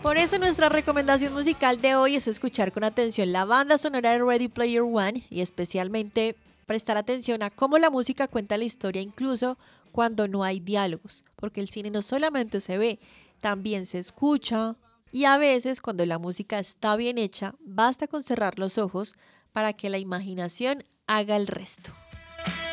Por eso nuestra recomendación musical de hoy es escuchar con atención la banda sonora de Ready Player One y especialmente prestar atención a cómo la música cuenta la historia incluso cuando no hay diálogos, porque el cine no solamente se ve, también se escucha y a veces cuando la música está bien hecha, basta con cerrar los ojos para que la imaginación haga el resto.